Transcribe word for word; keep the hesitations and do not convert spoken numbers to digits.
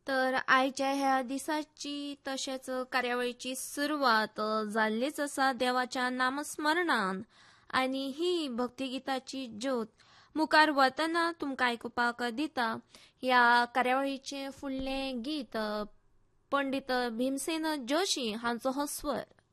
तर आयच्या ह्या दिसाची तशेंच कार्यावळीची सुरवात जाल्लीच आसा देवाच्या नामस्मरणान आनी ही भक्तिगिताची ज्योत मुखार वतना तुमकां आयकुपाक दिता. ह्या कार्यावळीचे फुडलें गीत पंडित भीमसेन जोशी हांचो हो स्वर.